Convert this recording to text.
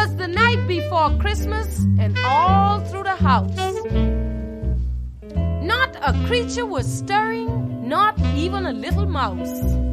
was the night before Christmas, and all through the house, not a creature was stirring, not even a little mouse.